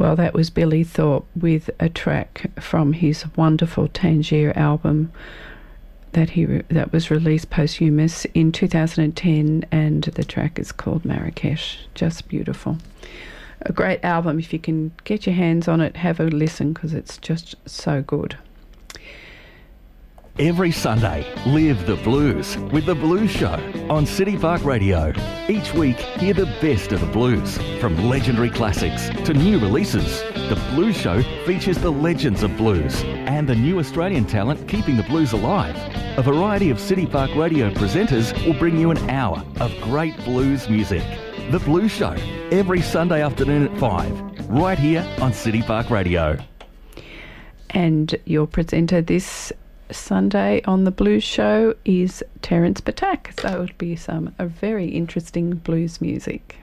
Well, that was Billy Thorpe with a track from his wonderful Tangier album that was released posthumous in 2010, and the track is called Marrakesh. Just beautiful. A great album. If you can get your hands on it, have a listen, because it's just so good. Every Sunday, live the blues with The Blues Show on City Park Radio. Each week, hear the best of the blues, from legendary classics to new releases. The Blues Show features the legends of blues and the new Australian talent keeping the blues alive. A variety of City Park Radio presenters will bring you an hour of great blues music. The Blues Show, every Sunday afternoon at 5, right here on City Park Radio. And your presenter this Sunday on The Blues Show is Terence Patak, so it'll be a very interesting blues music.